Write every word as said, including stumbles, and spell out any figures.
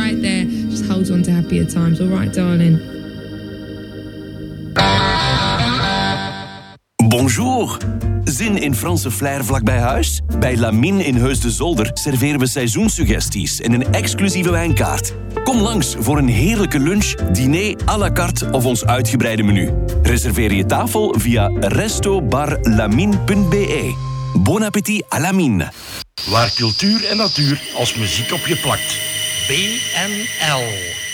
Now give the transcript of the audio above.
right there. Just hold on to happier times. All right, darling. Bonjour. Zin in Franse flair vlakbij huis? Bij Lamine in Heus de Zolder serveren we seizoenssuggesties en een exclusieve wijnkaart. Kom langs voor een heerlijke lunch, diner à la carte of ons uitgebreide menu. Reserveer je tafel via resto bar lamine punt be. Bon appétit à Lamine. Waar cultuur en natuur als muziek op je plakt. B N L.